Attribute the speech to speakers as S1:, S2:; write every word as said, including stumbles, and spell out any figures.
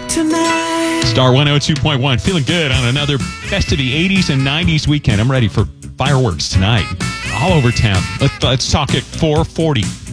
S1: tonight.
S2: Star one oh two point one. Feeling good on another festive eighties and nineties weekend. I'm ready for fireworks tonight all over town. Let's, let's talk at four forty.